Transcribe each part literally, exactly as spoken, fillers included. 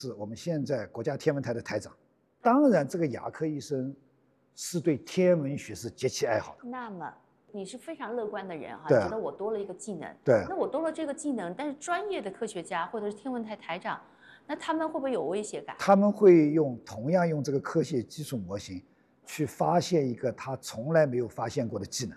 是我们现在国家天文台的台长。当然，这个牙科医生是对天文学是极其爱好的。 那么你是非常乐观的人哈， 对觉得我多了一个技能。 对。 那我多了这个技能，但是专业的科学家或者是天文台台长，那他们会不会有威胁感？ 他们会用同样用这个科学基础模型去发现一个他从来没有发现过的技能，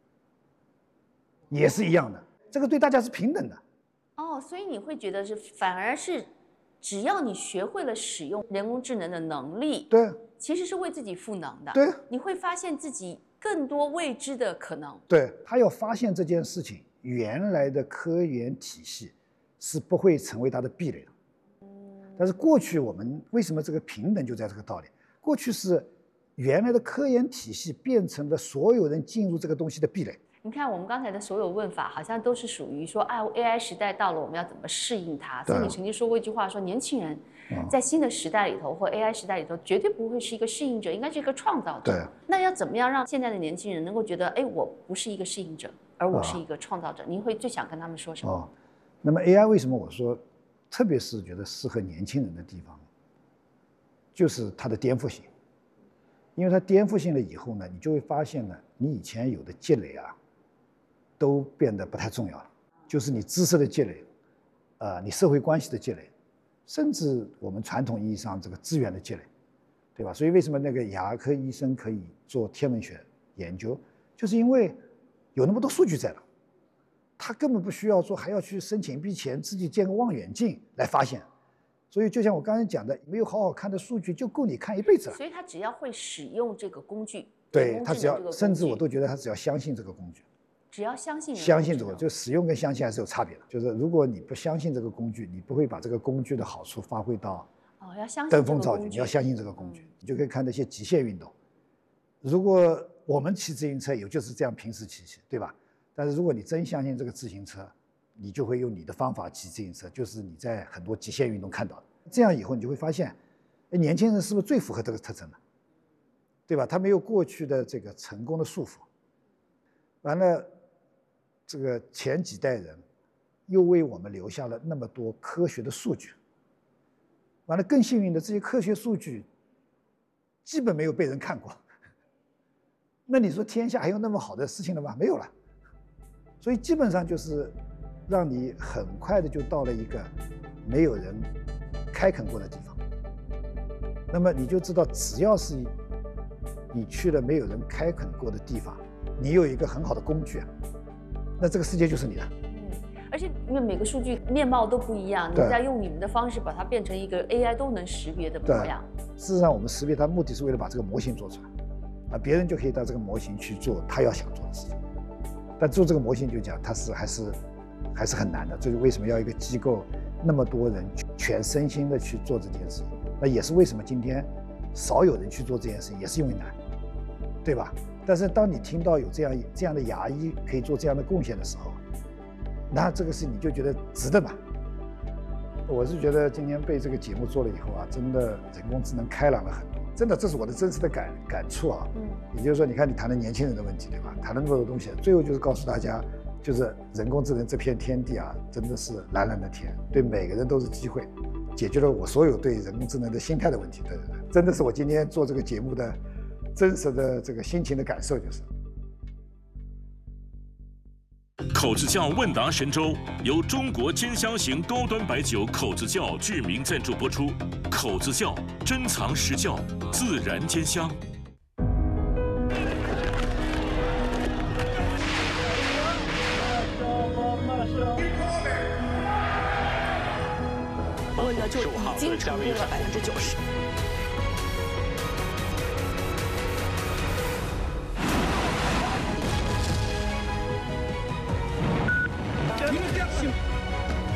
也是一样的。这个对大家是平等的。 哦，所以你会觉得是反而是。只要你学会了使用人工智能的能力， 对， 其实是为自己赋能的。 对， 你会发现自己更多未知的可能。 对，他要发现这件事情，原来的科研体系是不会成为他的壁垒的。嗯，但是过去我们为什么这个平等就在这个道理？过去是原来的科研体系变成了所有人进入这个东西的壁垒。 你看，我们刚才的所有问法，好像都是属于说，哎 ，A I 时代到了，我们要怎么适应它？所以你曾经说过一句话，说年轻人在新的时代里头，或 A I 时代里头，绝对不会是一个适应者，应该是一个创造者。 对。 那要怎么样让现在的年轻人能够觉得，哎，我不是一个适应者，而我是一个创造者？您会最想跟他们说什么？ 哦，那么 A I 为什么我说，特别是觉得适合年轻人的地方，就是它的颠覆性。因为它颠覆性了以后呢，你就会发现呢，你以前有的积累啊。都变得不太重要了，就是你知识的积累，呃，你社会关系的积累，甚至我们传统意义上这个资源的积累，对吧？所以为什么那个牙科医生可以做天文学研究，就是因为有那么多数据在了，他根本不需要说还要去申请一笔钱，自己建个望远镜来发现。所以就像我刚才讲的，没有好好看的数据就够你看一辈子了。 所以他只要会使用这个工具， 对他只要，甚至我都觉得他只要相信这个工具。 只要相信， 相信这个，就使用跟相信还是有差别的。就是如果你不相信这个工具，你不会把这个工具的好处发挥到哦，要相信登峰造极。你要相信这个工具，你就可以看那些极限运动。如果我们骑自行车，也就是这样平时骑骑，对吧？但是如果你真相信这个自行车，你就会用你的方法骑自行车，就是你在很多极限运动看到的。这样以后你就会发现，哎，年轻人是不是最符合这个特征的，对吧？他没有过去的这个成功的束缚，完了。这个前几代人又为我们留下了那么多科学的数据，完了更幸运的，这些科学数据基本没有被人看过。那你说天下还有那么好的事情了吗？没有了。所以基本上就是让你很快的就到了一个没有人开垦过的地方。那么你就知道，只要是你去了没有人开垦过的地方，你有一个很好的工具啊。那这个世界就是你的， 嗯，而且因为每个数据面貌都不一样，你再用你们的方式把它变成一个 A I 都能识别的模样。 事实上，我们识别它目的是为了把这个模型做出来，啊，别人就可以到这个模型去做他要想做的事情。但做这个模型就讲，它是还是还是很难的。这是为什么要一个机构那么多人全身心的去做这件事情？那也是为什么今天少有人去做这件事情，也是因为难，对吧？但是当你听到有这样这样的牙医可以做这样的贡献的时候，那这个事你就觉得值得嘛？我是觉得今天被这个节目做了以后啊，真的人工智能开朗了很多，真的这是我的真实的感感触啊。嗯，也就是说，你看你谈的年轻人的问题，对吧？谈了那么多东西，最后就是告诉大家，就是人工智能这片天地啊，真的是蓝蓝的天，对每个人都是机会，解决了我所有对人工智能的心态的问题。对对对，真的是我今天做这个节目的真实的这个心情的感受，就是。 口子窖问答神州由中国金香型高端白酒口子窖巨名赞助播出。口子窖珍藏实窖，自然兼香。 我呢就已经成功了百分之九十。